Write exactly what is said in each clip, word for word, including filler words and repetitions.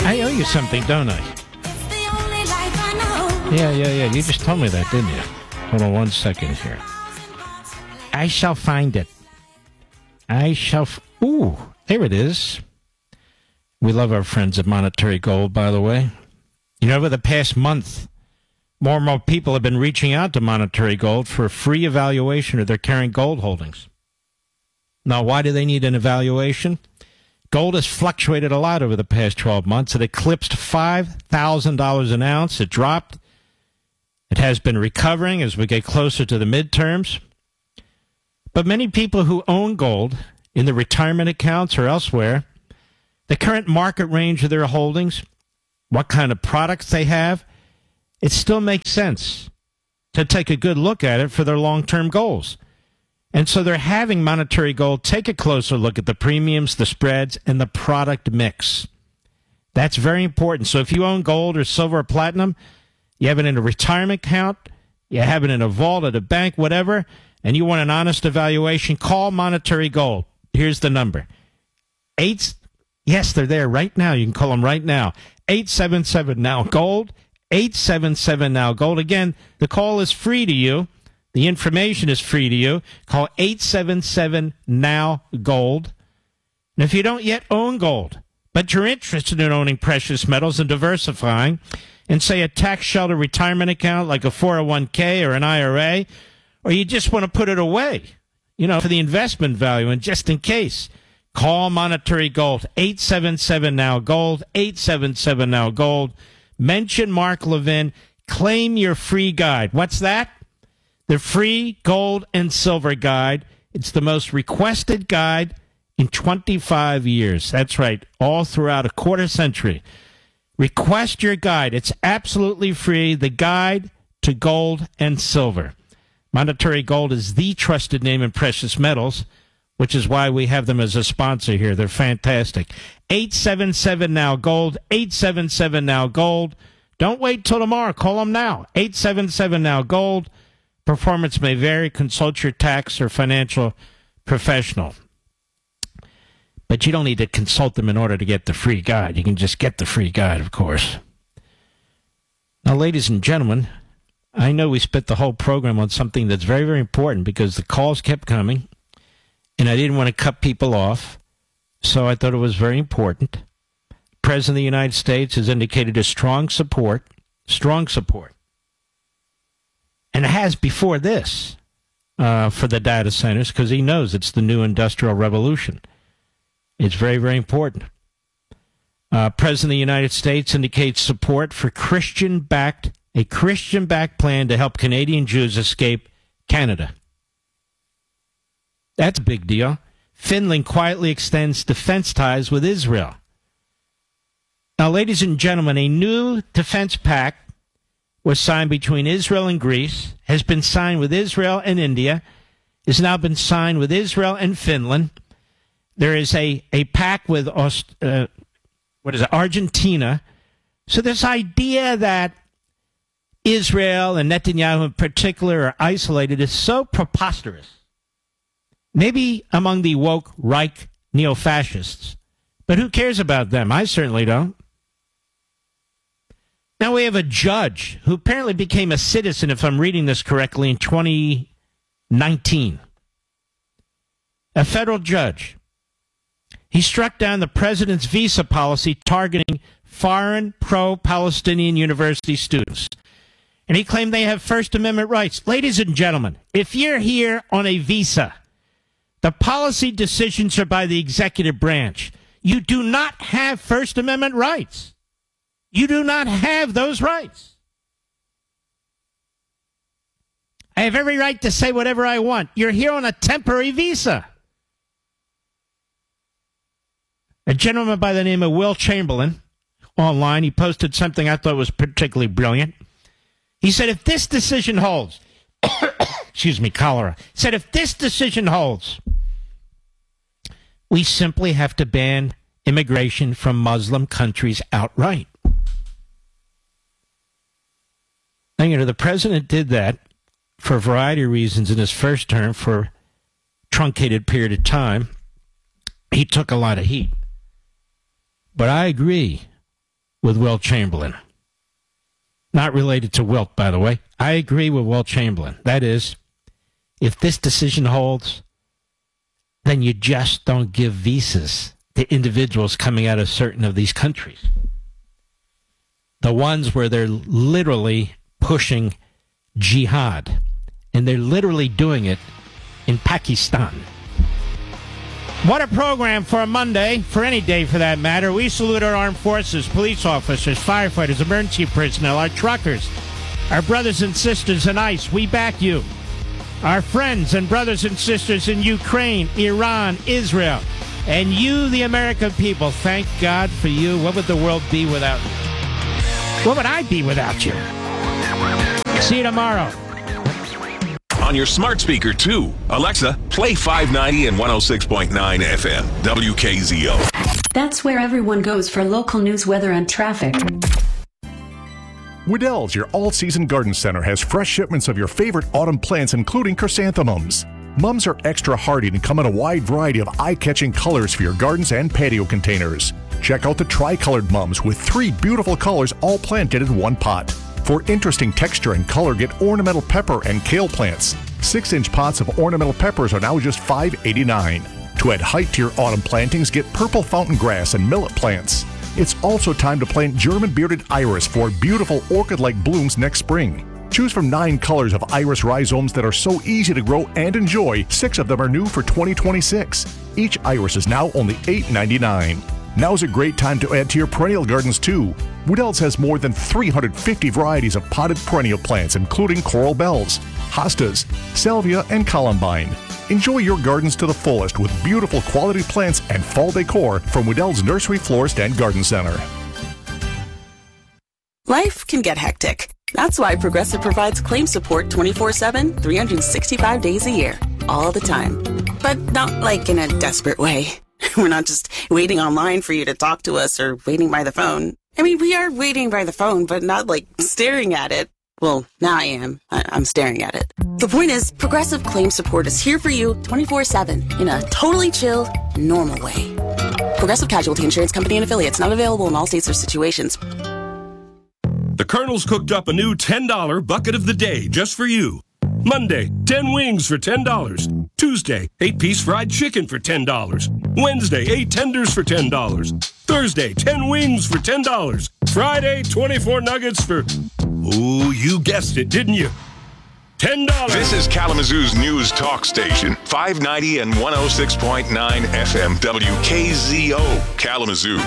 I owe you something, don't I? Yeah, yeah, yeah. You just told me that, didn't you? Hold on one second here. I shall find it. I shall... F- Ooh, there it is. We love our friends at Monetary Gold, by the way. You know, over the past month, more and more people have been reaching out to Monetary Gold for a free evaluation of their current gold holdings. Now, why do they need an evaluation? Gold has fluctuated a lot over the past twelve months. It eclipsed five thousand dollars an ounce. It dropped. It has been recovering as we get closer to the midterms. But many people who own gold in their retirement accounts or elsewhere, the current market range of their holdings, what kind of products they have, it still makes sense to take a good look at it for their long-term goals. And so they're having Monetary Gold take a closer look at the premiums, the spreads, and the product mix. That's very important. So if you own gold or silver or platinum, you have it in a retirement account, you have it in a vault at a bank, whatever, and you want an honest evaluation, call Monetary Gold. Here's the number. Eight, yes, they're there right now. You can call them right now. eight seven seven now gold, eight seven seven now gold. Again, the call is free to you. The information is free to you. Call eight seven seven now gold. And if you don't yet own gold, but you're interested in owning precious metals and diversifying, and say a tax shelter retirement account like a four oh one k or an I R A, or you just want to put it away, you know, for the investment value and just in case, call Monetary Gold, eight seven seven now gold, eight seven seven now gold. Mention Mark Levin. Claim your free guide. What's that? The free gold and silver guide. It's the most requested guide in twenty-five years. That's right, all throughout a quarter century. Request your guide. It's absolutely free. The Guide to Gold and Silver. Monetary Gold is the trusted name in precious metals, which is why we have them as a sponsor here. They're fantastic. eight seven seven now gold, eight seven seven now gold. Don't wait till tomorrow. Call them now. eight seven seven now gold. Performance may vary. Consult your tax or financial professional. But you don't need to consult them in order to get the free guide. You can just get the free guide, of course. Now, ladies and gentlemen, I know we spent the whole program on something that's very, very important because the calls kept coming, and I didn't want to cut people off, so I thought it was very important. The President of the United States has indicated a strong support, strong support, and has before this uh, for the data centers because he knows it's the new industrial revolution. It's very, very important. Uh, President of the United States indicates support for Christian-backed, a Christian-backed plan to help Canadian Jews escape Canada. That's a big deal. Finland quietly extends defense ties with Israel. Now, ladies and gentlemen, a new defense pact was signed between Israel and Greece, has been signed with Israel and India, has now been signed with Israel and Finland. There is a, a pact with Aust- uh, what is it, Argentina. So this idea that Israel and Netanyahu in particular are isolated is so preposterous. Maybe among the woke Reich neo-fascists, but who cares about them? I certainly don't. Now we have a judge who apparently became a citizen, if I'm reading this correctly, in twenty nineteen. A federal judge. He struck down the president's visa policy targeting foreign pro-Palestinian university students. And he claimed they have First Amendment rights. Ladies and gentlemen, if you're here on a visa, the policy decisions are by the executive branch. You do not have First Amendment rights. You do not have those rights. I have every right to say whatever I want. You're here on a temporary visa. A gentleman by the name of Will Chamberlain, online, he posted something I thought was particularly brilliant. He said, if this decision holds, excuse me, cholera, he said, if this decision holds, we simply have to ban immigration from Muslim countries outright. Now, you know, the president did that for a variety of reasons in his first term for a truncated period of time. He took a lot of heat. But I agree with Wilt Chamberlain. Not related to Wilt, by the way. I agree with Wilt Chamberlain. That is, if this decision holds, then you just don't give visas to individuals coming out of certain of these countries. The ones where they're literally pushing jihad, and they're literally doing it in Pakistan. What a program for a Monday, for any day for that matter. We salute our armed forces, police officers, firefighters, emergency personnel, our truckers, our brothers and sisters in ICE. We back you. Our friends and brothers and sisters in Ukraine, Iran, Israel, and you, the American people. Thank God for you. What would the world be without you? What would I be without you? See you tomorrow. On your smart speaker, too. Alexa, play five ninety and one oh six point nine F M, W K Z O. That's where everyone goes for local news, weather, and traffic. Wedel's, your all-season garden center, has fresh shipments of your favorite autumn plants, including chrysanthemums. Mums are extra hardy and come in a wide variety of eye-catching colors for your gardens and patio containers. Check out the tri-colored mums with three beautiful colors all planted in one pot. For interesting texture and color, get ornamental pepper and kale plants. Six-inch pots of ornamental peppers are now just five dollars and eighty-nine cents. To add height to your autumn plantings, get purple fountain grass and millet plants. It's also time to plant German bearded iris for beautiful orchid-like blooms next spring. Choose from nine colors of iris rhizomes that are so easy to grow and enjoy. Six of them are new for twenty twenty-six. Each iris is now only eight dollars and ninety-nine cents. Now's a great time to add to your perennial gardens, too. Wedel's has more than three hundred fifty varieties of potted perennial plants, including coral bells, hostas, salvia, and columbine. Enjoy your gardens to the fullest with beautiful quality plants and fall decor from Wedel's Nursery, Florist, and Garden Center. Life can get hectic. That's why Progressive provides claim support twenty-four seven, three hundred sixty-five days a year, all the time. But not like in a desperate way. We're not just waiting online for you to talk to us or waiting by the phone. I mean, we are waiting by the phone, but not like staring at it. Well, now I am. I- I'm staring at it. The point is, Progressive Claim Support is here for you twenty-four seven in a totally chill, normal way. Progressive Casualty Insurance Company and Affiliates, not available in all states or situations. The Colonel's cooked up a new ten dollar bucket of the day just for you. Monday, ten wings for ten dollars. Tuesday, eight-piece fried chicken for ten dollars. Wednesday, eight tenders for ten dollars. Thursday, ten wings for ten dollars. Friday, twenty-four nuggets for... Oh, you guessed it, didn't you? ten dollars. This is Kalamazoo's news talk station, five ninety and one oh six point nine F M, W K Z O, Kalamazoo.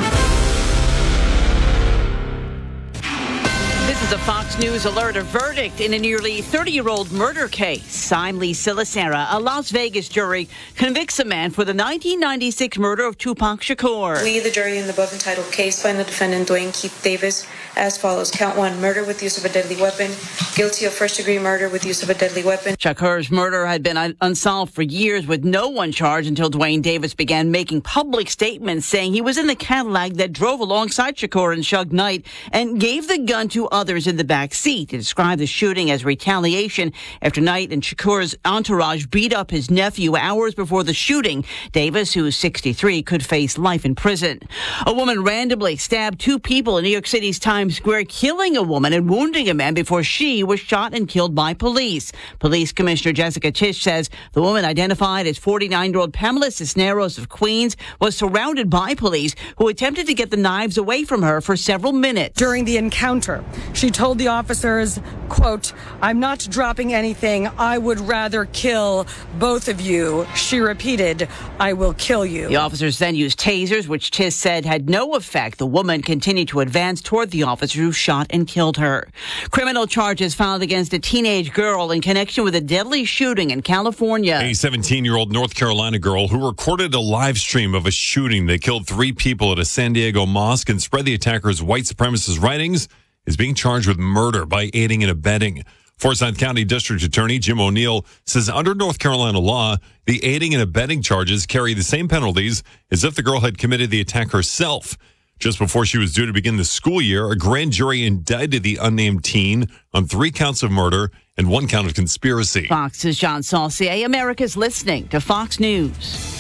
This is a Fox News alert. A verdict in a nearly thirty-year-old murder case. I'm Lee Silasera. A Las Vegas jury convicts a man for the nineteen ninety-six murder of Tupac Shakur. We, the jury in the above entitled case, find the defendant Dwayne Keith Davis as follows. Count one, murder with use of a deadly weapon. Guilty of first-degree murder with use of a deadly weapon. Shakur's murder had been un- unsolved for years with no one charged until Dwayne Davis began making public statements saying he was in the Cadillac that drove alongside Shakur and Suge Knight and gave the gun to others in the back seat. He described the shooting as retaliation after Knight and Shakur's entourage beat up his nephew hours before the shooting. Davis, who's sixty-three, could face life in prison. A woman randomly stabbed two people in New York City's Times Square, killing a woman and wounding a man before she was shot and killed by police. Police Commissioner Jessica Tisch says the woman, identified as forty-nine-year-old Pamela Cisneros of Queens, was surrounded by police who attempted to get the knives away from her for several minutes. During the encounter, she told the officers, quote, "I'm not dropping anything. I would rather kill both of you." She repeated, "I will kill you." The officers then used tasers, which Tisch said had no effect. The woman continued to advance toward the officer who shot and killed her. Criminal charges filed against a teenage girl in connection with a deadly shooting in California. A seventeen-year-old North Carolina girl who recorded a live stream of a shooting that killed three people at a San Diego mosque and spread the attacker's white supremacist writings is being charged with murder by aiding and abetting. Forsyth County District Attorney Jim O'Neill says under North Carolina law, the aiding and abetting charges carry the same penalties as if the girl had committed the attack herself. Just before she was due to begin the school year, a grand jury indicted the unnamed teen on three counts of murder and one count of conspiracy. Fox's John Saucier. America's listening to Fox News.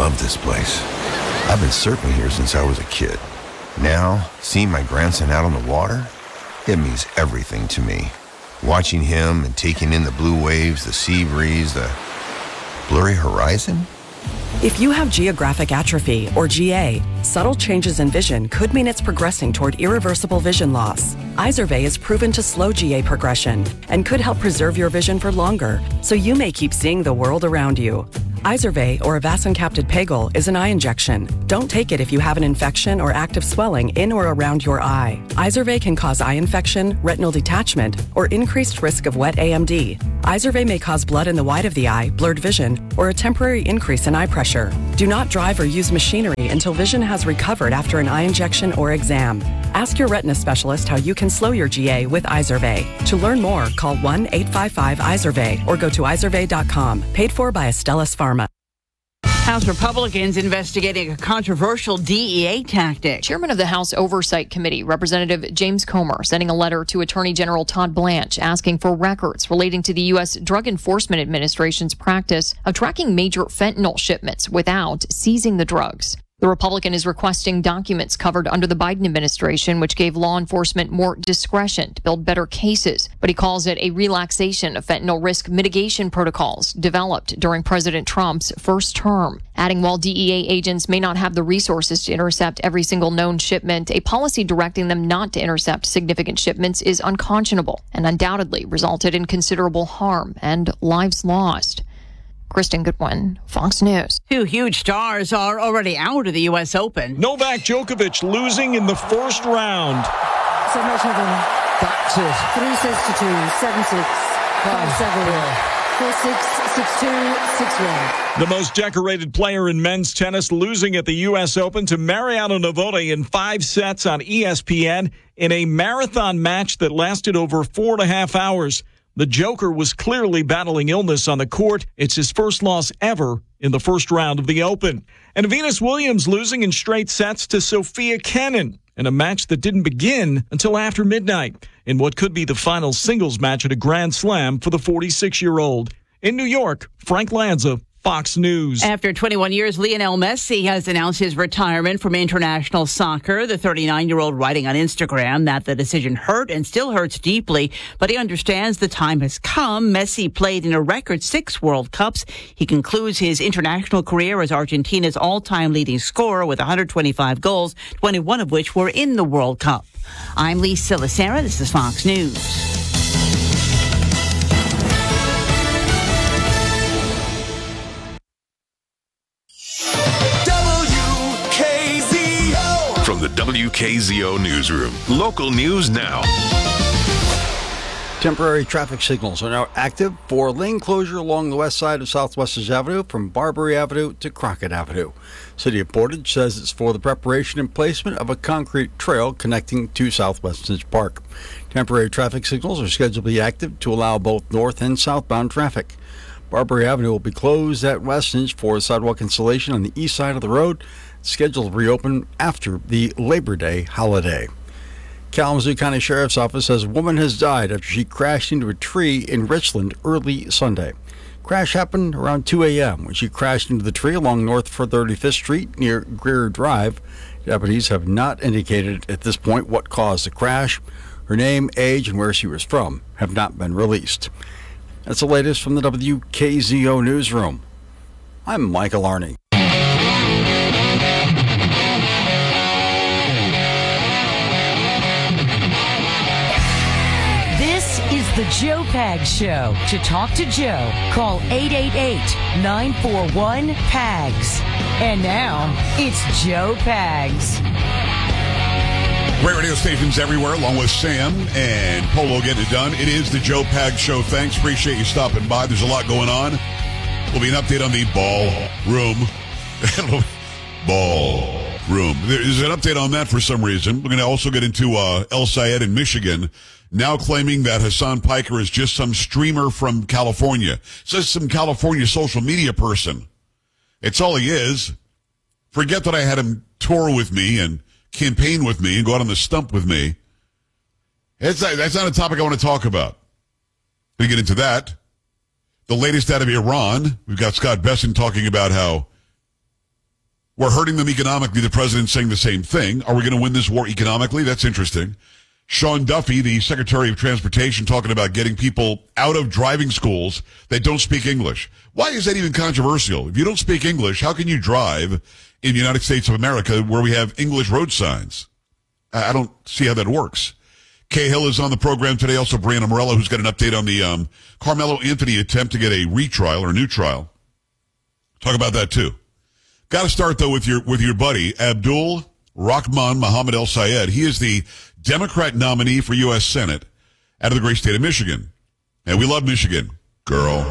love this place. I've been surfing here since I was a kid. Now, seeing my grandson out on the water, it means everything to me. Watching him and taking in the blue waves, the sea breeze, the blurry horizon. If you have geographic atrophy, or G A, subtle changes in vision could mean it's progressing toward irreversible vision loss. Izervay is proven to slow G A progression and could help preserve your vision for longer, so you may keep seeing the world around you. Izervay, or avacincaptad pegol, is an eye injection. Don't take it if you have an infection or active swelling in or around your eye. Izervay can cause eye infection, retinal detachment, or increased risk of wet A M D. Izervay may cause blood in the white of the eye, blurred vision, or a temporary increase in eye pressure. Do not drive or use machinery until vision has recovered after an eye injection or exam. Ask your retina specialist how you can slow your G A with Izervay. To learn more, call one eight five five Izervay or go to izervay dot com. Paid for by Astellas Pharma. House Republicans investigating a controversial D E A tactic. Chairman of the House Oversight Committee, Representative James Comer, sending a letter to Attorney General Todd Blanche asking for records relating to the U S Drug Enforcement Administration's practice of tracking major fentanyl shipments without seizing the drugs. The Republican is requesting documents covered under the Biden administration, which gave law enforcement more discretion to build better cases. But he calls it a relaxation of fentanyl risk mitigation protocols developed during President Trump's first term. Adding, while D E A agents may not have the resources to intercept every single known shipment, a policy directing them not to intercept significant shipments is unconscionable and undoubtedly resulted in considerable harm and lives lost. Kristen Goodwin, Fox News. Two huge stars are already out of the U S Open. Novak Djokovic losing in the first round. So much of them. That's it. Three sets to two, seven six, five seven, four six, six two, six one. The most decorated player in men's tennis losing at the U S Open to Mariano Navone in five sets on E S P N in a marathon match that lasted over four and a half hours. The Joker was clearly battling illness on the court. It's his first loss ever in the first round of the Open. And Venus Williams losing in straight sets to Sophia Kenin in a match that didn't begin until after midnight in what could be the final singles match at a Grand Slam for the forty-six-year-old. In New York, Frank Lanza, Fox News. After twenty-one years, Lionel Messi has announced his retirement from international soccer. The thirty-nine-year-old writing on Instagram that the decision hurt and still hurts deeply, but he understands the time has come. Messi played in a record six World Cups. He concludes his international career as Argentina's all-time leading scorer with one hundred twenty-five goals, twenty-one of which were in the World Cup. I'm Lisa Lacera. This is Fox News. From the W K Z O Newsroom, local news now. Temporary traffic signals are now active for lane closure along the west side of Southwest Avenue from Barbary Avenue to Crockett Avenue. City of Portage says it's for the preparation and placement of a concrete trail connecting to South Westinge Park. Temporary traffic signals are scheduled to be active to allow both north and southbound traffic. Barbary Avenue will be closed at Westinge for sidewalk installation on the east side of the road, scheduled to reopen after the Labor Day holiday. Kalamazoo County Sheriff's Office says a woman has died after she crashed into a tree in Richland early Sunday. Crash happened around two a.m. when she crashed into the tree along North thirty-fifth Street near Greer Drive. Deputies have not indicated at this point what caused the crash. Her name, age, and where she was from have not been released. That's the latest from the W K Z O Newsroom. I'm Michael Arney. This is the Joe Pags Show. To talk to Joe, call eight eight eight, nine four one, P A G S. And now, it's Joe Pags. Great radio stations everywhere, along with Sam and Polo getting it done. It is the Joe Pags Show. Thanks. Appreciate you stopping by. There's a lot going on. Will be an update on the ball room. ball room. There's an update on that for some reason. We're going to also get into uh, El Sayed in Michigan, now claiming that Hassan Piker is just some streamer from California. Says some California social media person. It's all he is. Forget that I had him tour with me and campaign with me and go out on the stump with me. It's not, that's not a topic I want to talk about. We get into that. The latest out of Iran, we've got Scott Besson talking about how We're hurting them economically. The president's saying the same thing. Are we going to win this war economically? That's interesting. Sean Duffy, the Secretary of Transportation, talking about getting people out of driving schools that don't speak English. Why is that even controversial? If you don't speak English, how can you drive in the United States of America where we have English road signs? I don't see how that works. Cahill is on the program today. Also, Brianna Morello, who's got an update on the um, Carmelo Anthony attempt to get a retrial or a new trial. Talk about that too. Got to start though with your with your buddy Abdul Rahman Mohammed El Sayed. He is the Democrat nominee for U S Senate out of the great state of Michigan, and we love Michigan. Girl,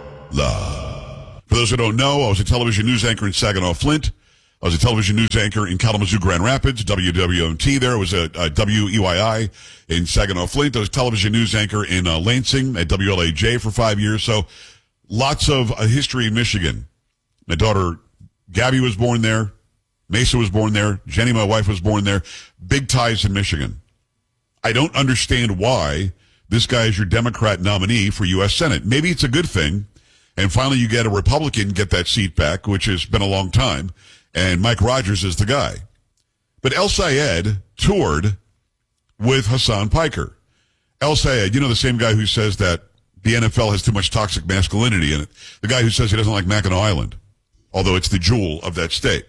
love. For those who don't know, I was a television news anchor in Saginaw Flint. I was a television news anchor in Kalamazoo, Grand Rapids, W W M T there. I was a, a W E Y I in Saginaw Flint. I was a television news anchor in uh, Lansing at W L A J for five years. So lots of uh, history in Michigan. My daughter Gabby was born there. Mesa was born there. Jenny, my wife, was born there. Big ties in Michigan. I don't understand why this guy is your Democrat nominee for U S Senate. Maybe it's a good thing, and finally you get a Republican get that seat back, which has been a long time, and Mike Rogers is the guy. But El Sayed toured with Hassan Piker. El Sayed, you know, the same guy who says that the N F L has too much toxic masculinity in it. The guy who says he doesn't like Mackinac Island, although it's the jewel of that state.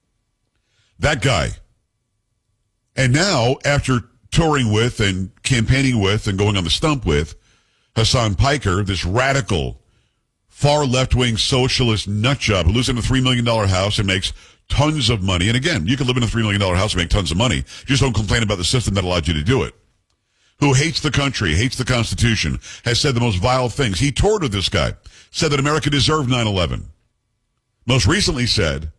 That guy. And now, after touring with and campaigning with and going on the stump with Hassan Piker, this radical, far left-wing socialist nutjob who lives in a three million dollars house and makes tons of money. And again, you can live in a three million dollars house and make tons of money. Just don't complain about the system that allowed you to do it. Who hates the country, hates the Constitution, has said the most vile things. He toured with this guy, said that America deserved nine eleven. Most recently said,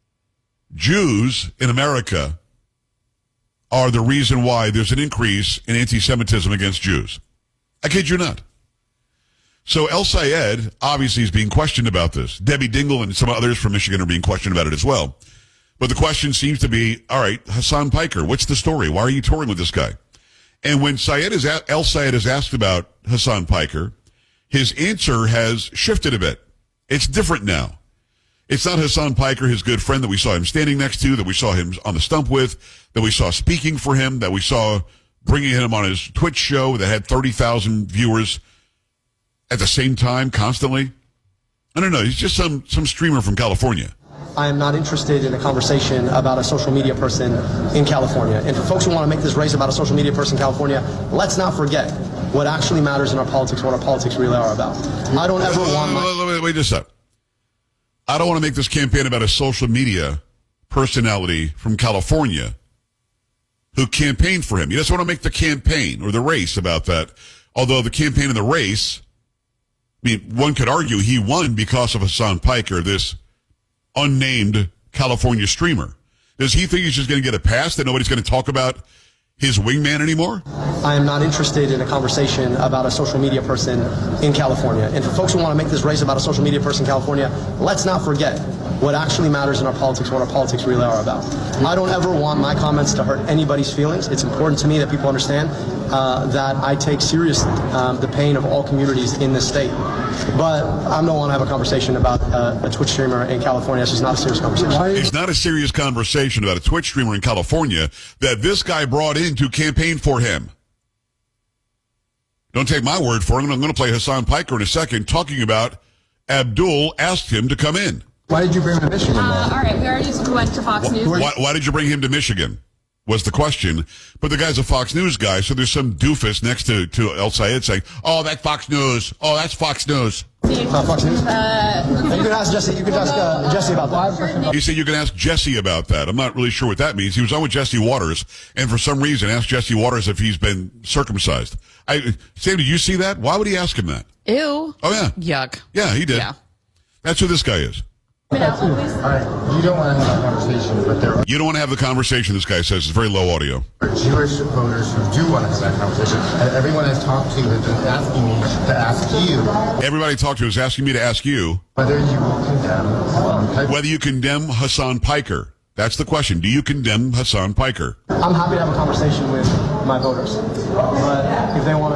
Jews in America are the reason why there's an increase in anti-Semitism against Jews. I kid you not. So El Sayed obviously is being questioned about this. Debbie Dingell and some others from Michigan are being questioned about it as well. But the question seems to be, all right, Hassan Piker, what's the story? Why are you touring with this guy? And when Sayed is a- El Sayed is asked about Hassan Piker, his answer has shifted a bit. It's different now. It's not Hassan Piker, his good friend that we saw him standing next to, that we saw him on the stump with, that we saw speaking for him, that we saw bringing him on his Twitch show that had thirty thousand viewers at the same time, constantly. I don't know. He's just some, some streamer from California. I am not interested in a conversation about a social media person in California. And for folks who want to make this race about a social media person in California, let's not forget what actually matters in our politics, what our politics really are about. I don't ever want my... Wait, wait just a second. I don't want to make this campaign about a social media personality from California who campaigned for him. He doesn't want to make the campaign or the race about that. Although the campaign and the race, I mean, one could argue he won because of Hassan Piker, this unnamed California streamer. Does he think he's just going to get a pass, that nobody's going to talk about his wingman anymore? I am not interested in a conversation about a social media person in California. And for folks who want to make this race about a social media person in California, let's not forget what actually matters in our politics, what our politics really are about. I don't ever want my comments to hurt anybody's feelings. It's important to me that people understand uh, that I take seriously um, the pain of all communities in this state. But I don't want to have a conversation about uh, a Twitch streamer in California. It's just not a serious conversation. It's not a serious conversation about a Twitch streamer in California that this guy brought in to campaign for him. Don't take my word for it. I'm going to play Hassan Piker in a second talking about Abdul asked him to come in. Why did you bring him to Michigan? Uh, all right, we already went to Fox News. Why, why did you bring him to Michigan? Was the question. But the guy's a Fox News guy, so there's some doofus next to, to El Sayed saying, oh, that's Fox News. Oh, that's Fox News. Uh, Fox News? Uh, you can ask Jesse, you can ask uh, Jesse about that. He said you can ask Jesse about that. I'm not really sure what that means. He was on with Jesse Waters, and for some reason asked Jesse Waters if he's been circumcised. I, Sam, did you see that? Why would he ask him that? Ew. Oh, yeah. Yuck. Yeah, he did. Yeah. That's who this guy is. All right, you don't want to have a conversation, but there are... You don't want to have the conversation, this guy says. It's very low audio. Jewish voters who do want to have that conversation. And everyone I've talked to has been asking me to ask you... Everybody I talked to is asking me to ask you... Whether you will condemn Hassan Piker. Whether you condemn Hassan Piker. That's the question. Do you condemn Hassan Piker? I'm happy to have a conversation with my voters. But if they want to have a conversation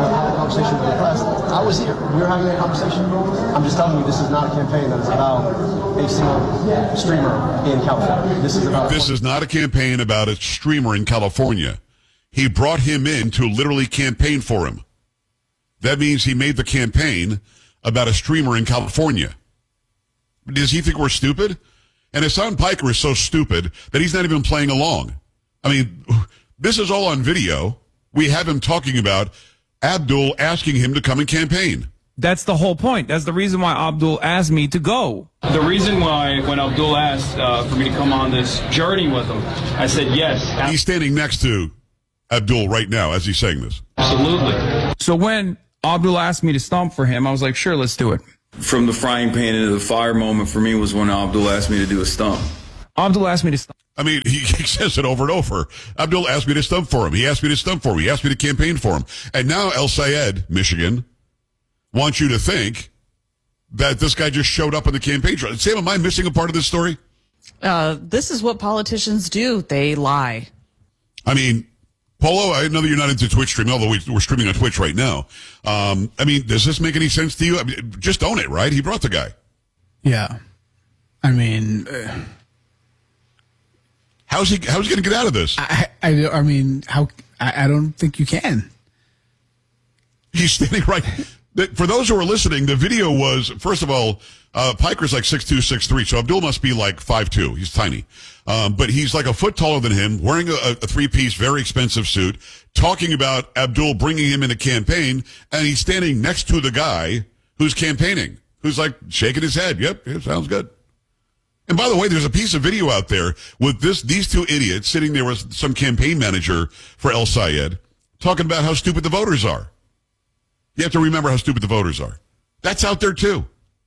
conversation with the press, I was here. We were having that conversation. I'm just telling you, this is not a campaign that is about a single streamer in California. This is about. This is not a campaign about a streamer in California. He brought him in to literally campaign for him. That means he made the campaign about a streamer in California. Does he think we're stupid? And Hassan Piker is so stupid that he's not even playing along. I mean, this is all on video. We have him talking about Abdul asking him to come and campaign. That's the whole point. That's the reason why Abdul asked me to go. The reason why, when Abdul asked uh, for me to come on this journey with him, I said yes. He's standing next to Abdul right now as he's saying this. Absolutely. So when Abdul asked me to stomp for him, I was like, sure, let's do it. From the frying pan into the fire moment for me was when Abdul asked me to do a stump. Abdul asked me to stump. I mean, he, he says it over and over. Abdul asked me to stump for him. He asked me to stump for him. He asked me to campaign for him. And now El Sayed, Michigan, wants you to think that this guy just showed up on the campaign trail. Sam, am I missing a part of this story? Uh, this is what politicians do. They lie. I mean, Polo, I know that you're not into Twitch streaming, although we, we're streaming on Twitch right now. Um, I mean, does this make any sense to you? I mean, just own it, right? He brought the guy. Yeah. I mean... Uh, how's he How's he going to get out of this? I, I, I mean, how? I, I don't think you can. He's standing right... For those who are listening, the video was, first of all, uh, Piker's like six two, six three, so Abdul must be like five two. He's tiny. Um, but he's like a foot taller than him, wearing a, a three-piece, very expensive suit, talking about Abdul bringing him in a campaign, and he's standing next to the guy who's campaigning, who's like shaking his head. Yep, yeah, sounds good. And by the way, there's a piece of video out there with this these two idiots sitting there with some campaign manager for El Sayed talking about how stupid the voters are. You have to remember how stupid the voters are. That's out there, too.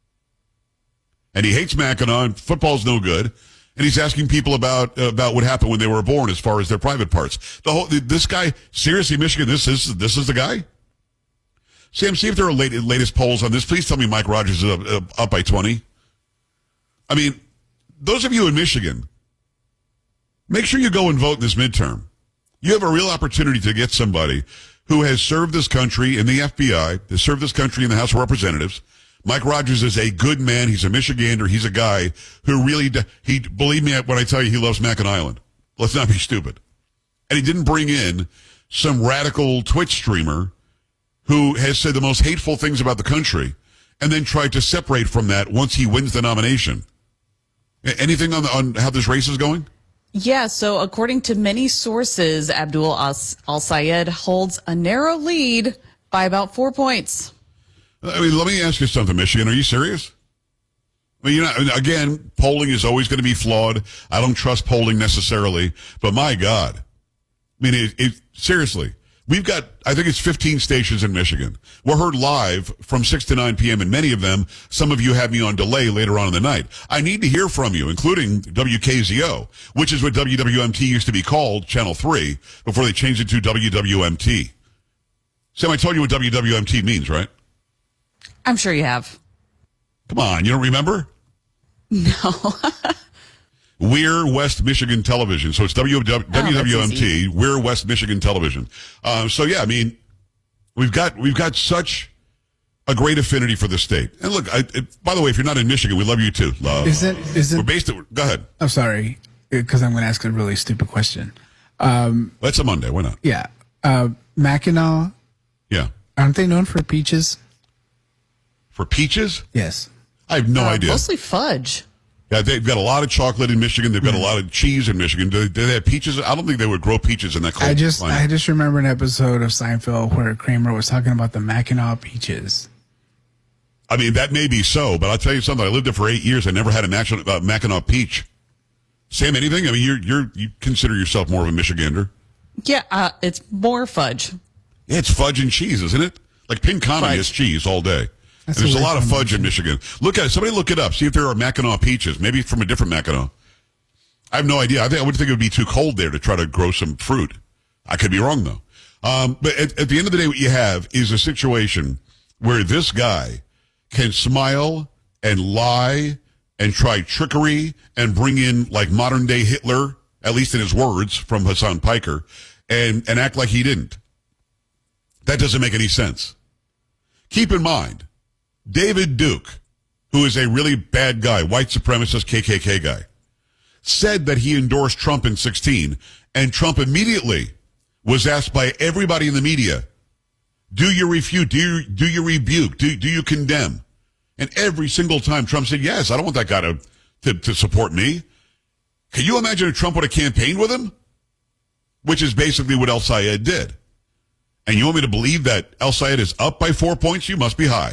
And he hates Mackinac. Football's no good. And he's asking people about uh, about what happened when they were born as far as their private parts. The whole This guy, seriously, Michigan, this is this is the guy? Sam, see if there are late, latest polls on this. Please tell me Mike Rogers is up, up, up by twenty. I mean, those of you in Michigan, make sure you go and vote in this midterm. You have a real opportunity to get somebody who has served this country in the F B I, has served this country in the House of Representatives. Mike Rogers is a good man. He's a Michigander. He's a guy who really, he believe me when I tell you he loves Mackinac Island. Let's not be stupid. And he didn't bring in some radical Twitch streamer who has said the most hateful things about the country and then tried to separate from that once he wins the nomination. Anything on, the, on how this race is going? Yeah, so according to many sources, Abdul Al-Sayed holds a narrow lead by about four points. I mean, let me ask you something, Michigan. Are you serious? I mean, you know, again, polling is always going to be flawed. I don't trust polling necessarily, but my God. I mean, it, it, seriously, we've got, I think it's fifteen stations in Michigan. We're heard live from six to nine p.m., and many of them, some of you have me on delay later on in the night. I need to hear from you, including W K Z O, which is what W W M T used to be called, Channel three, before they changed it to W W M T. Sam, I told you what W W M T means, right? I'm sure you have. Come on, you don't remember? No. We're West Michigan Television. So it's W W M T, oh, We're West Michigan Television. Uh, so yeah, I mean, we've got we've got such a great affinity for the state. And look, I, it, by the way, if you're not in Michigan, we love you too. Love. Isn't isn't we're based at, go ahead. I'm sorry, because I'm going to ask a really stupid question. Um, well, it's a Monday. Why not? Yeah, uh, Mackinac. Yeah. Aren't they known for peaches? For peaches? Yes. I have no uh, idea. Mostly fudge. Yeah, they've got a lot of chocolate in Michigan. They've got mm. a lot of cheese in Michigan. Do, do they have peaches? I don't think they would grow peaches in that cold I just climate. I just remember an episode of Seinfeld where Kramer was talking about the Mackinac peaches. I mean, that may be so, but I'll tell you something. I lived there for eight years. I never had a national, uh, Mackinac peach. Sam, anything? I mean, you're you're you consider yourself more of a Michigander. Yeah, uh, it's more fudge. Yeah, it's fudge and cheese, isn't it? Like Pinconning is cheese all day. And there's a lot of fudge in Michigan. Look at it. Somebody look it up. See if there are Mackinac peaches. Maybe from a different Mackinac. I have no idea. I think I would think it would be too cold there to try to grow some fruit. I could be wrong though. Um, but at, at the end of the day, what you have is a situation where this guy can smile and lie and try trickery and bring in like modern day Hitler, at least in his words from Hassan Piker, and, and act like he didn't. That doesn't make any sense. Keep in mind, David Duke, who is a really bad guy, white supremacist K K K guy, said that he endorsed Trump in sixteen, and Trump immediately was asked by everybody in the media, do you refute, do you, do you rebuke, do, do you condemn? And every single time Trump said, yes, I don't want that guy to, to, to support me. Can you imagine if Trump would have campaigned with him? Which is basically what El Sayed did. And you want me to believe that El Sayed is up by four points? You must be high.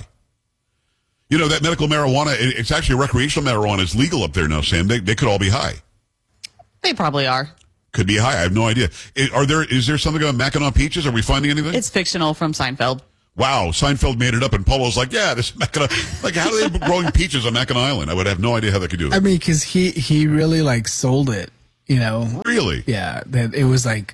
You know, that medical marijuana, it's actually recreational marijuana is legal up there now, Sam. They, they could all be high. They probably are. Could be high. I have no idea. Are there? Is there something about Mackinac Peaches? Are we finding anything? It's fictional from Seinfeld. Wow, Seinfeld made it up, and Polo's like, yeah, this Mackinac. Like, how are they growing peaches on Mackinac Island? I would have no idea how they could do it. I mean, because he, he really, like, sold it, you know? Really? Yeah, that it was, like,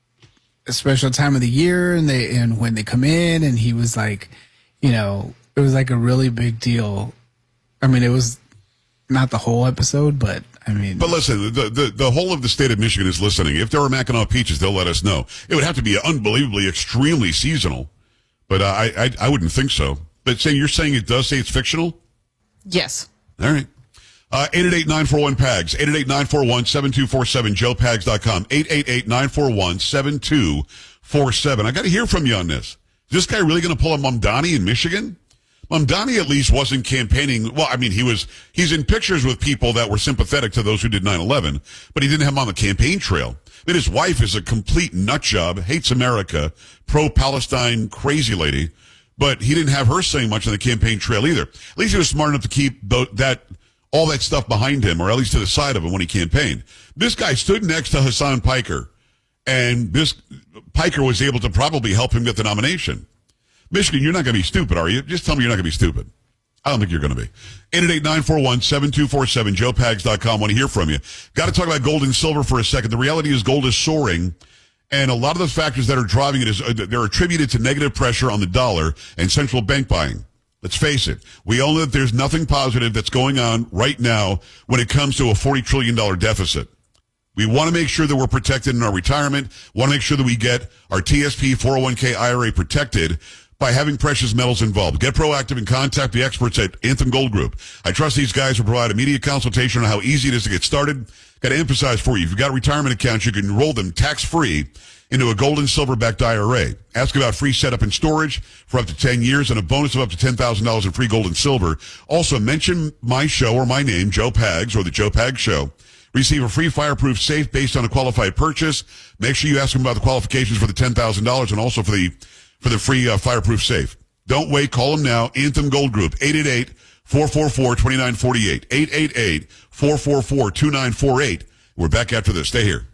a special time of the year, and they and when they come in, and he was, like, you know, it was, like, a really big deal. I mean, it was not the whole episode, but, I mean... But listen, the, the, the whole of the state of Michigan is listening. If there are Mackinac Peaches, they'll let us know. It would have to be unbelievably, extremely seasonal. But uh, I, I I wouldn't think so. But saying you're saying it does say it's fictional? Yes. All right. Uh, eight eight eight, nine four one, P A G S. eight eight eight, nine four one, seven two four seven, joe pags dot com. eight eight eight, nine four one, seven two four seven. I got to hear from you on this. Is this guy really going to pull a Mamdani in Michigan? Mamdani at least wasn't campaigning. Well, I mean, he was, he's in pictures with people that were sympathetic to those who did nine eleven, but he didn't have him on the campaign trail. I mean, his wife is a complete nut job, hates America, pro-Palestine crazy lady, but he didn't have her saying much on the campaign trail either. At least he was smart enough to keep th- that all that stuff behind him, or at least to the side of him when he campaigned. This guy stood next to Hassan Piker, and this Piker was able to probably help him get the nomination. Michigan, you're not going to be stupid, are you? Just tell me you're not going to be stupid. I don't think you're going to be. eight eight eight, nine four one, seven two four seven, joe pags dot com. Want to hear from you. Got to talk about gold and silver for a second. The reality is gold is soaring, and a lot of the factors that are driving it is uh, they're attributed to negative pressure on the dollar and central bank buying. Let's face it. We all know that there's nothing positive that's going on right now when it comes to a forty trillion dollars deficit. We want to make sure that we're protected in our retirement, want to make sure that we get our T S P four oh one k I R A protected by having precious metals involved. Get proactive and contact the experts at Anthem Gold Group. I trust these guys will provide immediate consultation on how easy it is to get started. Got to emphasize for you, if you've got retirement accounts, you can enroll them tax-free into a gold and silver-backed I R A. Ask about free setup and storage for up to ten years and a bonus of up to ten thousand dollars in free gold and silver. Also, mention my show or my name, Joe Pags, or the Joe Pags Show. Receive a free fireproof safe based on a qualified purchase. Make sure you ask them about the qualifications for the ten thousand dollars and also for the for the free uh, fireproof safe. Don't wait. Call them now. Anthem Gold Group, eight eight eight, four four four, two nine four eight, eight eight eight, four four four, two nine four eight. We're back after this. Stay here.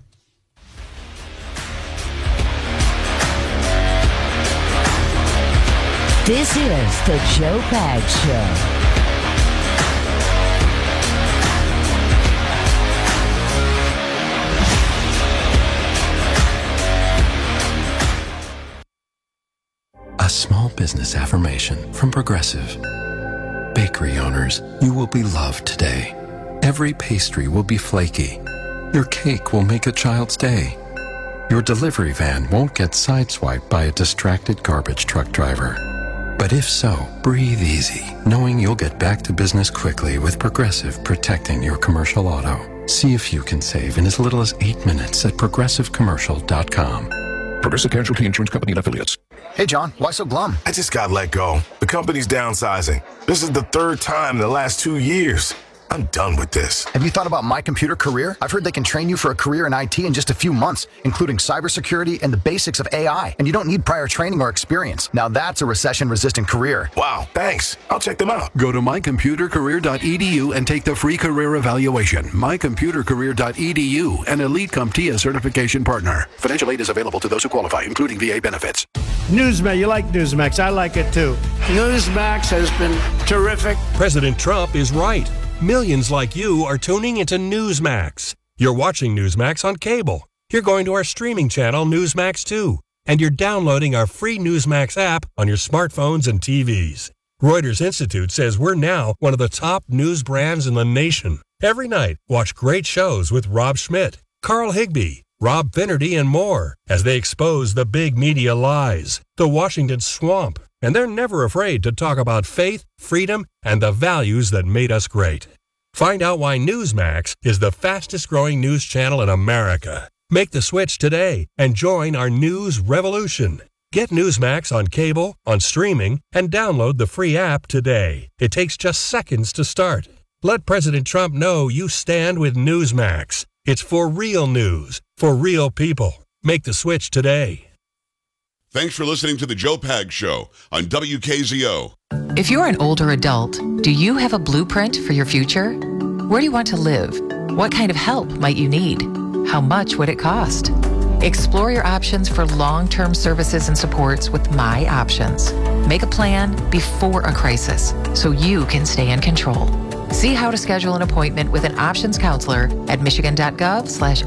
This is the Joe Pags Show. A small business affirmation from Progressive. Bakery owners, you will be loved today. Every pastry will be flaky. Your cake will make a child's day. Your delivery van won't get sideswiped by a distracted garbage truck driver. But if so, breathe easy, knowing you'll get back to business quickly with Progressive protecting your commercial auto. See if you can save in as little as eight minutes at progressive commercial dot com. Progressive Casualty Insurance Company and Affiliates. Hey, John, why so glum? I just got let go. The company's downsizing. This is the third time in the last two years. I'm done with this. Have you thought about My Computer Career? I've heard they can train you for a career in I T in just a few months, including cybersecurity and the basics of A I. And you don't need prior training or experience. Now that's a recession-resistant career. Wow, thanks. I'll check them out. Go to my computer career dot e d u and take the free career evaluation. my computer career dot e d u, an Elite CompTIA certification partner. Financial aid is available to those who qualify, including V A benefits. Newsmax, you like Newsmax. I like it too. Newsmax has been terrific. President Trump is right. Millions like you are tuning into Newsmax. You're watching Newsmax on cable. You're going to our streaming channel, Newsmax two. And you're downloading our free Newsmax app on your smartphones and T Vs. Reuters Institute says we're now one of the top news brands in the nation. Every night, watch great shows with Rob Schmidt, Carl Higbie, Rob Finnerty, and more as they expose the big media lies, the Washington swamp, and they're never afraid to talk about faith, freedom, and the values that made us great. Find out why Newsmax is the fastest growing news channel in America. Make the switch today and join our news revolution. Get Newsmax on cable, on streaming, and download the free app today. It takes just seconds to start. Let President Trump know you stand with Newsmax. It's for real news, for real people. Make the switch today. Thanks for listening to the Joe Pag Show on W K Z O. If you're an older adult, do you have a blueprint for your future? Where do you want to live? What kind of help might you need? How much would it cost? Explore your options for long-term services and supports with My Options. Make a plan before a crisis so you can stay in control. See how to schedule an appointment with an options counselor at michigan.gov slash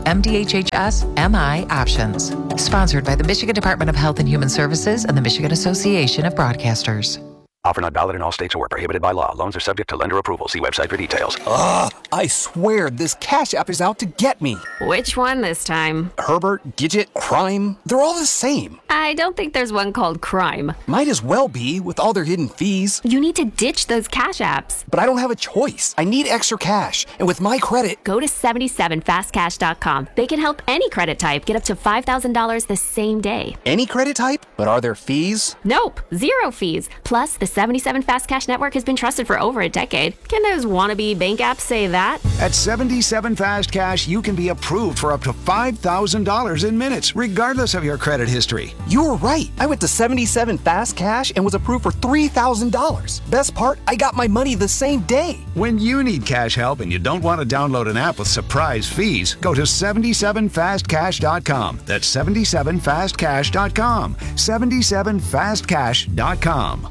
MDHHS MI Options. Sponsored by the Michigan Department of Health and Human Services and the Michigan Association of Broadcasters. Offer not valid in all states or prohibited by law. Loans are subject to lender approval. See website for details. Ugh, I swear this Cash App is out to get me. Which one this time? Herbert, Gidget, Crime, they're all the same. I don't think there's one called Crime. Might as well be with all their hidden fees. You need to ditch those Cash Apps. But I don't have a choice. I need extra cash. And with my credit... Go to seventy-seven fast cash dot com. They can help any credit type get up to five thousand dollars the same day. Any credit type? But are there fees? Nope, zero fees. Plus, the seventy-seven Fast Cash Network has been trusted for over a decade. Can those wannabe bank apps say that? At seventy-seven Fast Cash, you can be approved for up to five thousand dollars in minutes, regardless of your credit history. You were right. I went to seventy-seven Fast Cash and was approved for three thousand dollars. Best part, I got my money the same day. When you need cash help and you don't want to download an app with surprise fees, go to seventy-seven fast cash dot com. That's seventy-seven fast cash dot com. seventy-seven fast cash dot com.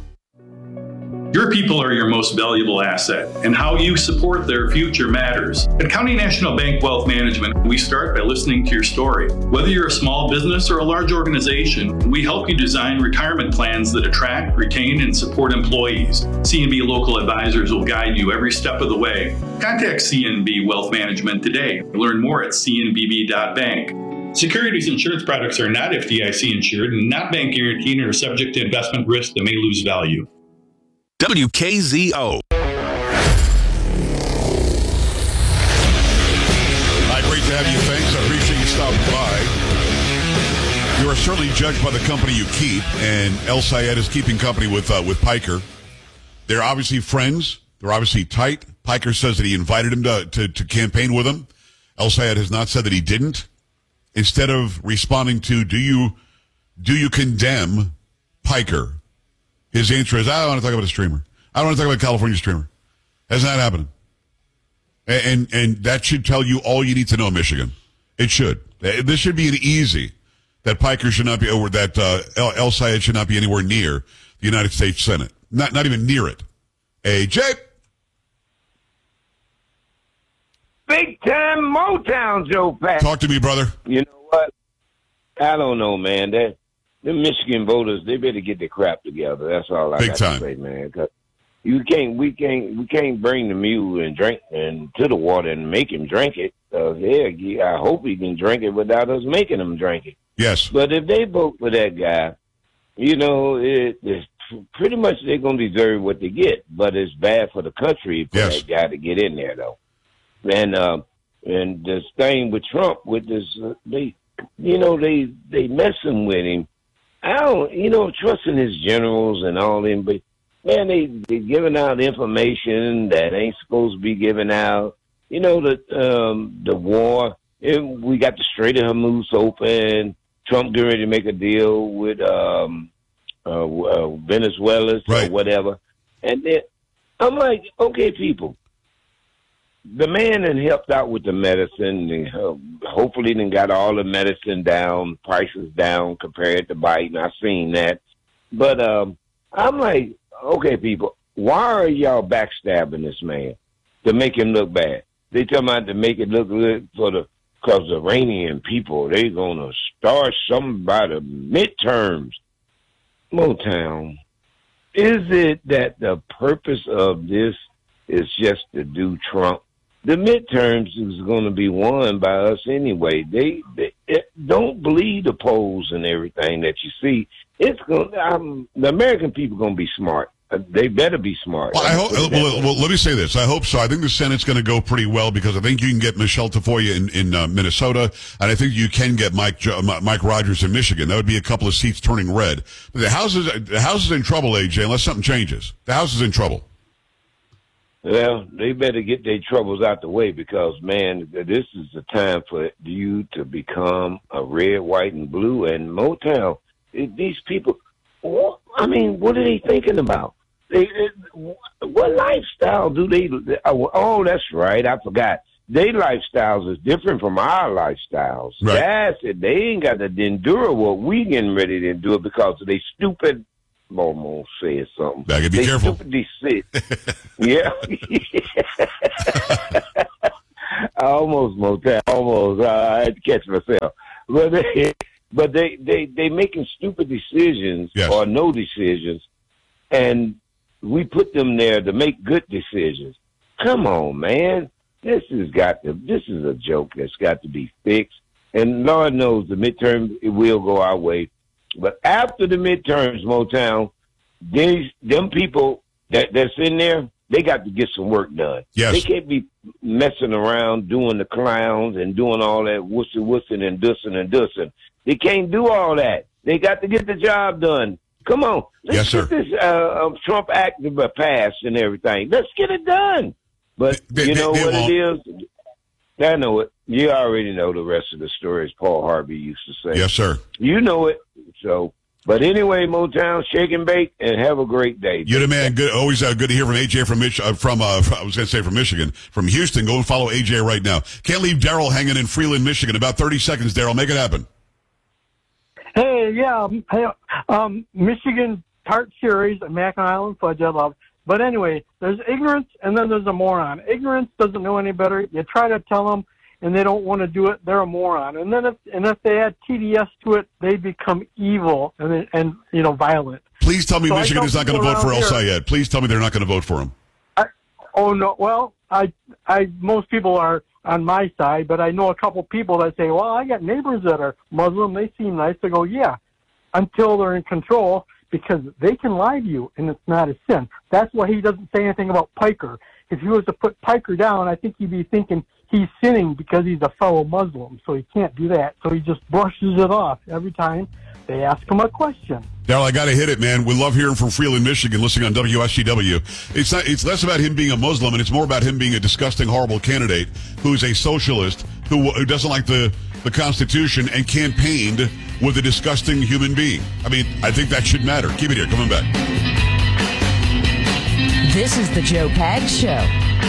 Your people are your most valuable asset, and how you support their future matters. At County National Bank Wealth Management, we start by listening to your story. Whether you're a small business or a large organization, we help you design retirement plans that attract, retain, and support employees. C N B local advisors will guide you every step of the way. Contact C N B Wealth Management today. Learn more at c n b b dot bank. Securities insurance products are not F D I C insured and not bank guaranteed and are subject to investment risk that may lose value. W K Z O. Hi, great to have you. Thanks. I appreciate you stopping by. You are certainly judged by the company you keep, and El Sayed is keeping company with uh, with Piker. They're obviously friends. They're obviously tight. Piker says that he invited him to, to, to campaign with him. El Sayed has not said that he didn't. Instead of responding to, do you do you condemn Piker? His answer is, I don't want to talk about a streamer. I don't want to talk about a California streamer. That's not happening. And, and and that should tell you all you need to know, Michigan. It should. This should be an easy that Piker should not be over, that uh, El, El Sayed should not be anywhere near the United States Senate. Not not even near it. A J. Big time Motown, Joe Pat. Talk to me, brother. You know what? I don't know, man. That the Michigan voters, they better get their crap together. That's all I Big got time. to say, man. 'Cause you can't, we can't, we can't bring the mule and drink and to the water and make him drink it. Uh, yeah, I hope he can drink it without us making him drink it. Yes. But if they vote for that guy, you know, it, it's pretty much they're going to deserve what they get. But it's bad for the country for yes. that guy to get in there, though. And uh, and this thing with Trump, with this, uh, they, you know, they they messing with him. I don't, you know, trusting his generals and all them, but man, they they giving out information that ain't supposed to be given out. You know, the um, the war. It, we got the Strait of Hormuz open. Trump getting ready to make a deal with um, uh, uh, Venezuela right. or whatever. And then I'm like, okay, people. The man that helped out with the medicine, and uh, hopefully then got all the medicine down, prices down compared to Biden. I've seen that. But um, I'm like, okay, people, why are y'all backstabbing this man to make him look bad? They talking about to make it look good for the, because the Iranian people, they going to start something by the midterms. Motown, is it that the purpose of this is just to do Trump? The midterms is going to be won by us anyway. They, they it, don't believe the polls and everything that you see. It's going. Um, the American people going to be smart. Uh, they better be smart. Well, I hope, well, well, let me say this. I hope so. I think the Senate's going to go pretty well because I think you can get Michelle Tafoya in, in uh, Minnesota, and I think you can get Mike jo- Mike Rogers in Michigan. That would be a couple of seats turning red. But the House is, the House is in trouble, A J, unless something changes. The House is in trouble. Well, they better get their troubles out the way because, man, this is the time for you to become a red, white, and blue. And Motown, it, these people, what, I mean, what are they thinking about? They, it, what lifestyle do they? Oh, that's right. I forgot. Their lifestyles is different from our lifestyles. Right. That's it. They ain't got to endure what we getting ready to endure because of they stupid. Almost said something. I gotta be they careful. Stupidly sick. Yeah. I almost Motown. Almost. Uh, I had to catch myself. But they, but they, they, they making stupid decisions yes. or no decisions, and we put them there to make good decisions. Come on, man. This has got to. This is a joke that's got to be fixed. And Lord knows the midterm it will go our way. But after the midterms, Motown, these them people that, that's in there, they got to get some work done. Yes. They can't be messing around doing the clowns and doing all that wussing, wussing, and dussing and dussing. They can't do all that. They got to get the job done. Come on. Let's yes, sir. get this uh, Trump Act passed and everything. Let's get it done. But they, you know they, they what won't. it is? I know it. You already know the rest of the story, as Paul Harvey used to say. Yes, sir. You know it. So, but anyway, Motown, shake and bake, and have a great day. You're the man. Good. Always uh, good to hear from A J from Mich- uh, from uh, I was going to say from Michigan, from Houston. Go and follow A J right now. Can't leave Daryl hanging in Freeland, Michigan. About thirty seconds, Daryl. Make it happen. Hey, yeah, hey, um, Michigan Tart Series, Mackinac Island Fudge, I love. But anyway, there's ignorance, and then there's a moron. Ignorance doesn't know any better. You try to tell them, and they don't want to do it. They're a moron. And then if and if they add T D S to it, they become evil and and you know violent. Please tell me So I Michigan tell is not going to people vote for El around here- Sayed. Please tell me they're not going to vote for him. I, oh no, well, I I most people are on my side, but I know a couple people that say, well, I got neighbors that are Muslim. They seem nice. I go, yeah, until they're in control. Because they can lie to you, and it's not a sin. That's why he doesn't say anything about Piker. If he was to put Piker down, I think he'd be thinking he's sinning because he's a fellow Muslim. So he can't do that. So he just brushes it off every time they ask him a question. Daryl, I got to hit it, man. We love hearing from Freeland, Michigan, listening on W S G W. It's not. It's less about him being a Muslim, and it's more about him being a disgusting, horrible candidate who's a socialist who, who doesn't like the, the Constitution and campaigned with a disgusting human being. I mean, I think that should matter. Keep it here. Coming back. This is the Joe Pags Show.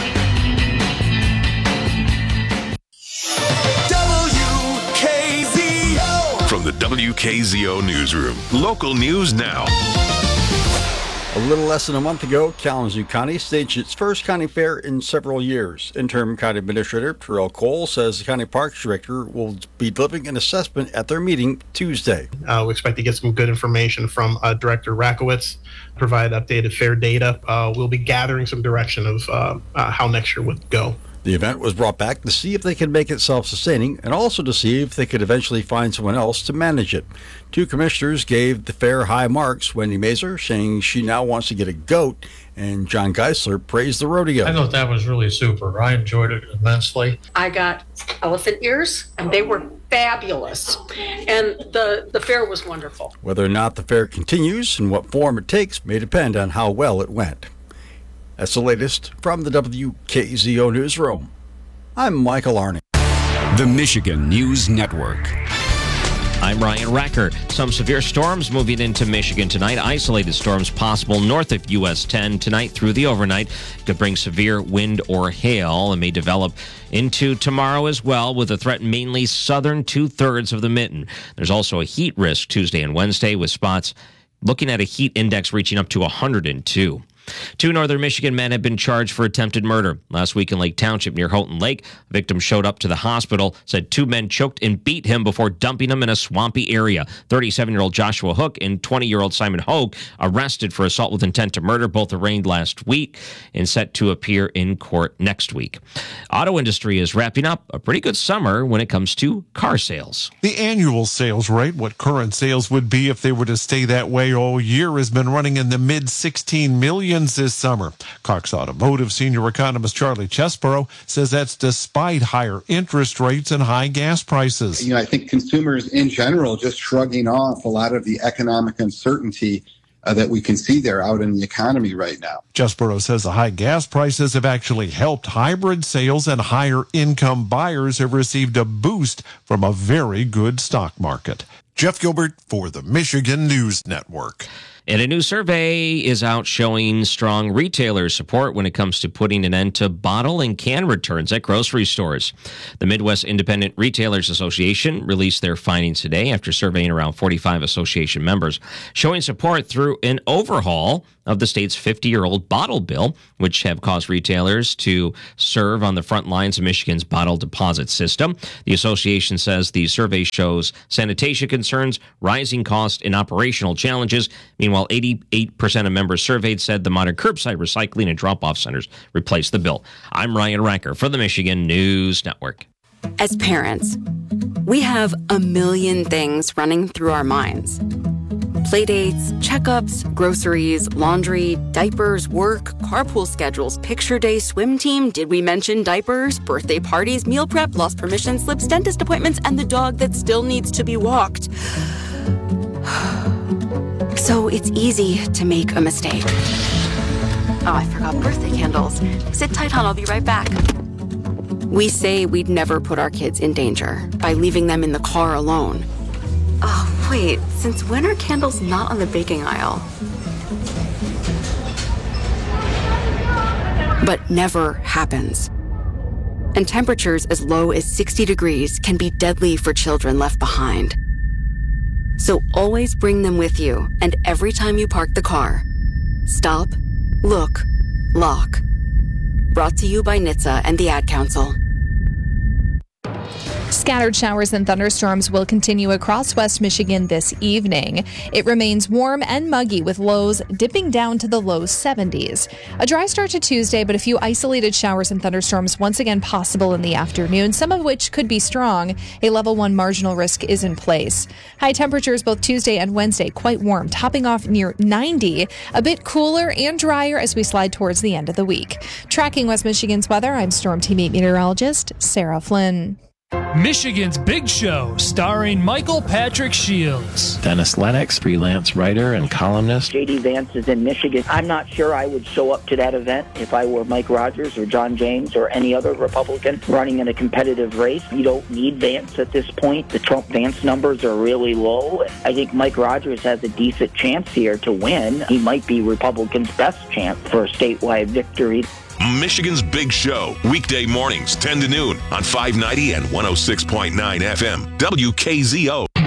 W K Z O. From the W K Z O newsroom. Local news now. A little less than a month ago, Kalamazoo County staged its first county fair in several years. Interim County Administrator Terrell Cole says the County Parks Director will be delivering an assessment at their meeting Tuesday. Uh, we expect to get some good information from uh, Director Rakowitz, provide updated fair data. Uh, we'll be gathering some direction of uh, uh, how next year would go. The event was brought back to see if they could make it self-sustaining and also to see if they could eventually find someone else to manage it. Two commissioners gave the fair high marks, Wendy Mazer saying she now wants to get a goat, and John Geisler praised the rodeo. I thought that was really super. I enjoyed it immensely. I got elephant ears, and they were fabulous. And the, the fair was wonderful. Whether or not the fair continues and what form it takes may depend on how well it went. That's the latest from the W K Z O Newsroom. I'm Michael Arney. The Michigan News Network. I'm Ryan Recker. Some severe storms moving into Michigan tonight. Isolated storms possible north of U S ten tonight through the overnight. Could bring severe wind or hail and may develop into tomorrow as well, with a threat mainly southern two-thirds of the mitten. There's also a heat risk Tuesday and Wednesday, with spots looking at a heat index reaching up to one hundred two. Two northern Michigan men have been charged for attempted murder. Last week in Lake Township near Houghton Lake, a victim showed up to the hospital, said two men choked and beat him before dumping him in a swampy area. thirty-seven-year-old Joshua Hook and twenty-year-old Simon Hogue arrested for assault with intent to murder, both arraigned last week and set to appear in court next week. Auto industry is wrapping up a pretty good summer when it comes to car sales. The annual sales rate, what current sales would be if they were to stay that way all year, has been running in the mid sixteen millions this summer. Cox Automotive senior economist Charlie Chesborough says that's despite higher interest rates and high gas prices. You know, I think consumers in general just shrugging off a lot of the economic uncertainty Uh, that we can see there out in the economy right now. Chesborough says the high gas prices have actually helped hybrid sales, and higher income buyers have received a boost from a very good stock market. Jeff Gilbert for the Michigan News Network. And a new survey is out showing strong retailer support when it comes to putting an end to bottle and can returns at grocery stores. The Midwest Independent Retailers Association released their findings today after surveying around forty-five association members, showing support through an overhaul of the state's fifty-year-old bottle bill, which have caused retailers to serve on the front lines of Michigan's bottle deposit system. The association says the survey shows sanitation concerns, rising costs, and operational challenges. Meanwhile, eighty-eight percent of members surveyed said the modern curbside recycling and drop-off centers replaced the bill. I'm Ryan Racker for the Michigan News Network. As parents, we have a million things running through our minds. Playdates, checkups, groceries, laundry, diapers, work, carpool schedules, picture day, swim team, did we mention diapers, birthday parties, meal prep, lost permission slips, dentist appointments, and the dog that still needs to be walked. So it's easy to make a mistake. Oh, I forgot birthday candles. Sit tight, hon, I'll be right back. We say we'd never put our kids in danger by leaving them in the car alone. Oh, wait, since when are candles not on the baking aisle? But never happens. And temperatures as low as sixty degrees can be deadly for children left behind. So always bring them with you, and every time you park the car, stop, look, lock. Brought to you by N H T S A and the Ad Council. Scattered showers and thunderstorms will continue across West Michigan this evening. It remains warm and muggy with lows dipping down to the low seventies. A dry start to Tuesday, but a few isolated showers and thunderstorms once again possible in the afternoon, some of which could be strong. A level one marginal risk is in place. High temperatures both Tuesday and Wednesday quite warm, topping off near ninety. A bit cooler and drier as we slide towards the end of the week. Tracking West Michigan's weather, I'm Storm Team eight meteorologist Sarah Flynn. Michigan's Big Show, starring Michael Patrick Shields. Dennis Lennox, freelance writer and columnist. J D Vance is in Michigan. I'm not sure I would show up to that event if I were Mike Rogers or John James or any other Republican running in a competitive race. You don't need Vance at this point. The Trump-Vance numbers are really low. I think Mike Rogers has a decent chance here to win. He might be Republicans' best chance for a statewide victory. Michigan's Big Show, weekday mornings, ten to noon on five ninety and one oh six point nine F M, W K Z O. All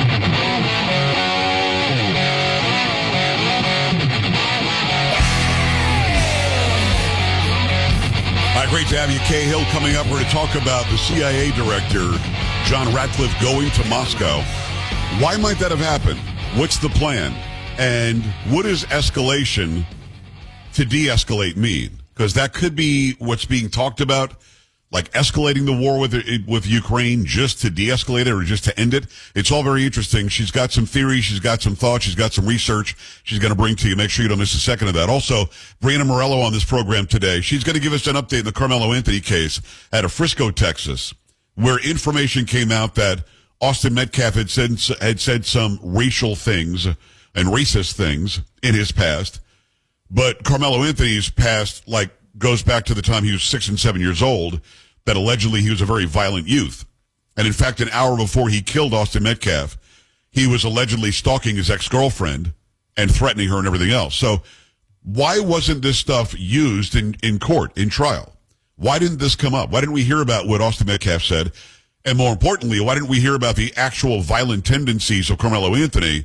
right, great to have you. Cahill coming up. We're going to talk about the C I A director, John Ratcliffe, going to Moscow. Why might that have happened? What's the plan? And what does escalation to de-escalate mean? Because that could be what's being talked about, like escalating the war with with Ukraine just to de-escalate it or just to end it. It's all very interesting. She's got some theories. She's got some thoughts. She's got some research she's going to bring to you. Make sure you don't miss a second of that. Also, Brianna Morello on this program today. She's going to give us an update in the Carmelo Anthony case out of Frisco, Texas, where information came out that Austin Metcalf had said, had said some racial things and racist things in his past. But Carmelo Anthony's past, like, goes back to the time he was six and seven years old, that allegedly he was a very violent youth. And in fact, an hour before he killed Austin Metcalf, he was allegedly stalking his ex-girlfriend and threatening her and everything else. So why wasn't this stuff used in, in court, in trial? Why didn't this come up? Why didn't we hear about what Austin Metcalf said? And more importantly, why didn't we hear about the actual violent tendencies of Carmelo Anthony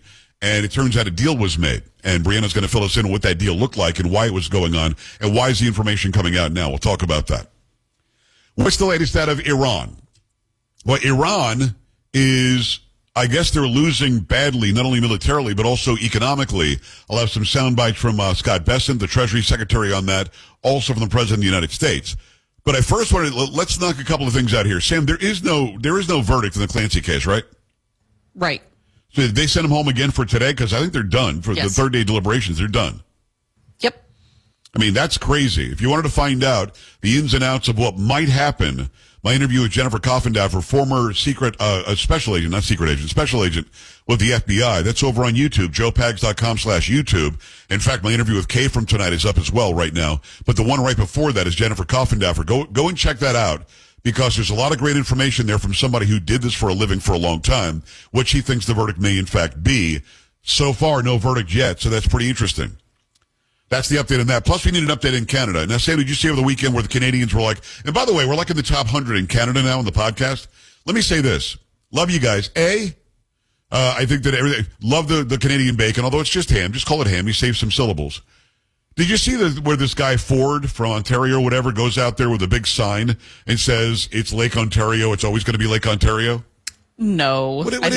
And it turns out a deal was made. And Brianna's going to fill us in on what that deal looked like and why it was going on. And why is the information coming out now? We'll talk about that. What's the latest out of Iran? Well, Iran is, I guess they're losing badly, not only militarily, but also economically. I'll have some sound bites from uh, Scott Bessent, the Treasury Secretary, on that, also from the President of the United States. But I first wanted, let's knock a couple of things out here. Sam, there is no, there is no verdict in the Clancy case, right? Right. So did they send him home again for today? Because I think they're done for yes. the third day deliberations. They're done. Yep. I mean, that's crazy. If you wanted to find out the ins and outs of what might happen, my interview with Jennifer Coffindaffer, former secret, uh, a special agent, not secret agent, special agent with the F B I. That's over on YouTube, joe pags dot com slash YouTube. In fact, my interview with Kay from tonight is up as well right now. But the one right before that is Jennifer Coffindaffer. Go, go and check that out, because there's a lot of great information there from somebody who did this for a living for a long time, what she thinks the verdict may in fact be. So far, no verdict yet, so that's pretty interesting. That's the update on that. Plus, we need an update in Canada. Now, Sam, did you see over the weekend where the Canadians were like, and by the way, we're like in the top one hundred in Canada now on the podcast. Let me say this. Love you guys. A, uh, I think that everything, love the, the Canadian bacon, although it's just ham. Just call it ham. You save some syllables. Did you see the, where this guy Ford from Ontario or whatever goes out there with a big sign and says it's Lake Ontario, it's always going to be Lake Ontario? No, what, what I did